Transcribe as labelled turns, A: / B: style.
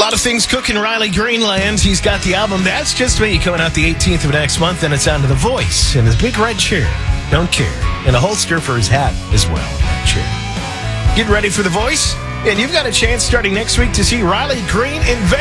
A: lot of things cooking Riley Greenland. He's got the album That's Just Me coming out the 18th of next month, and it's on to The Voice in his big red chair. Don't care. And a holster for his hat as well in that chair. Get ready for The Voice, and you've got a chance starting next week to see Riley Green in Vegas.